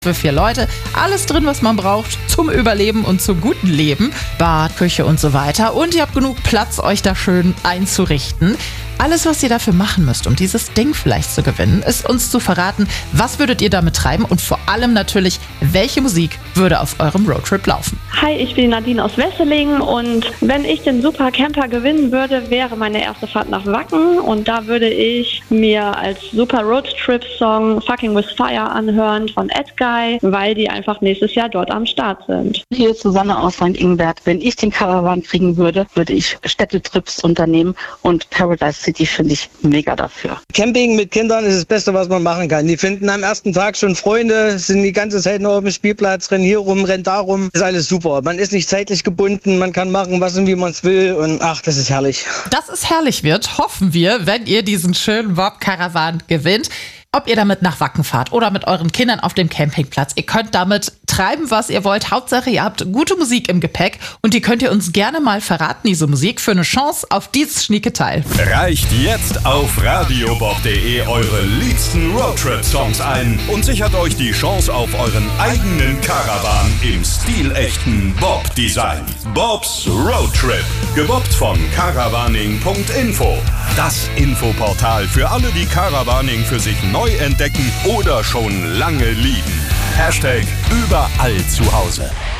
für 4 Leute. Alles drin, was man braucht zum Überleben und zum guten Leben. Bad, Küche und so weiter. Und ihr habt genug Platz, euch da schön einzurichten. Alles, was ihr dafür machen müsst, um dieses Ding vielleicht zu gewinnen, ist uns zu verraten, was würdet ihr damit treiben und vor allem natürlich, welche Musik würde auf eurem Roadtrip laufen. Hi, ich bin Nadine aus Wesseling und wenn ich den Super Camper gewinnen würde, wäre meine erste Fahrt nach Wacken und da würde ich mir als Super Roadtrip-Song Fucking With Fire anhören von Edguy, weil die einfach nächstes Jahr dort am Start sind. Hier ist Susanne aus St. Ingbert. Wenn ich den Caravan kriegen würde, würde ich Städtetrips unternehmen und Paradise City finde ich mega dafür. Camping mit Kindern ist das Beste, was man machen kann. Die finden am ersten Tag schon Freunde, sind die ganze Zeit noch auf dem Spielplatz, rennen hier rum, rennen da rum. Ist alles super. Man ist nicht zeitlich gebunden, man kann machen, was und wie man es will und ach, das ist herrlich. Dass es herrlich wird, hoffen wir, wenn ihr diesen schönen Bob-Caravan gewinnt. Ob ihr damit nach Wacken fahrt oder mit euren Kindern auf dem Campingplatz. Ihr könnt damit treiben, was ihr wollt. Hauptsache, ihr habt gute Musik im Gepäck und die könnt ihr uns gerne mal verraten, diese Musik, für eine Chance auf dieses schnieke Teil. Reicht jetzt auf radiobob.de eure liebsten Roadtrip-Songs ein und sichert euch die Chance auf euren eigenen Caravan im stilechten Bob-Design. Bobs Roadtrip, gebobbt von caravaning.info. Das Infoportal für alle, die Caravaning für sich neu entdecken oder schon lange lieben. #überall zu Hause.